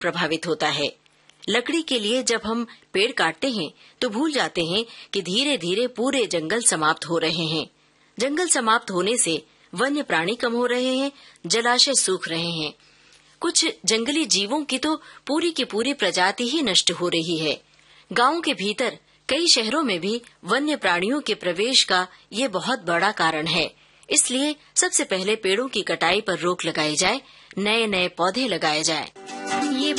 प्रभावित होता है। लकड़ी के लिए जब हम पेड़ काटते हैं तो भूल जाते हैं कि धीरे धीरे पूरे जंगल समाप्त हो रहे हैं। जंगल समाप्त होने से वन्य प्राणी कम हो रहे हैं, जलाशय सूख रहे हैं। कुछ जंगली जीवों की तो पूरी की पूरी प्रजाति ही नष्ट हो रही है। गांवों के भीतर कई शहरों में भी वन्य प्राणियों के प्रवेश का ये बहुत बड़ा कारण है। इसलिए सबसे पहले पेड़ों की कटाई पर रोक लगाई जाए, नए नए पौधे लगाए जाए।